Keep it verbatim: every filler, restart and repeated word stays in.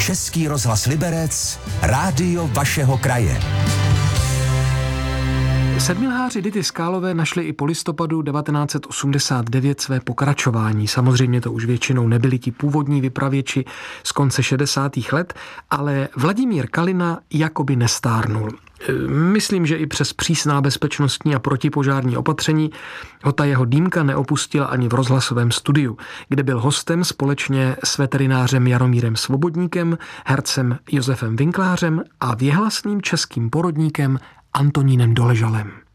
Český rozhlas Liberec, rádio vašeho kraje. Sedmilháři Dity Skálové našli i po listopadu devatenáct set osmdesát devět své pokračování. Samozřejmě to už většinou nebyli ti původní vypravěči z konce šedesátých let, ale Vladimír Kalina jakoby nestárnul. Myslím, že i přes přísná bezpečnostní a protipožární opatření ho ta jeho dýmka neopustila ani v rozhlasovém studiu, kde byl hostem společně s veterinářem Jaromírem Svobodníkem, hercem Josefem Vinklářem a věhlasným českým porodníkem Antonínem Doležalem.